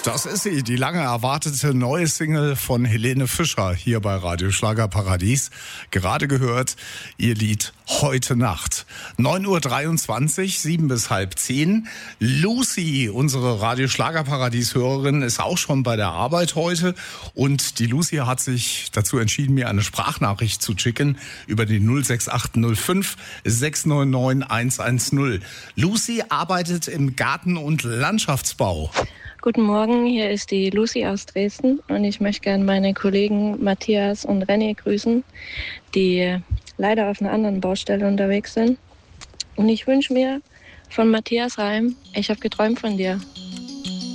Das ist sie, die lange erwartete neue Single von Helene Fischer hier bei Radio Schlagerparadies. Gerade gehört ihr Lied Heute Nacht. 9:23 Uhr, 7 bis halb 10. Lucy, unsere Radio Schlagerparadies-Hörerin, ist auch schon bei der Arbeit heute. Und die Lucy hat sich dazu entschieden, mir eine Sprachnachricht zu schicken über die 06805 699 110. Lucy arbeitet im Garten- und Landschaftsbau. Guten Morgen, hier ist die Lucy aus Dresden und ich möchte gerne meine Kollegen Matthias und René grüßen, die leider auf einer anderen Baustelle unterwegs sind. Und ich wünsche mir von Matthias Reim, ich habe geträumt von dir.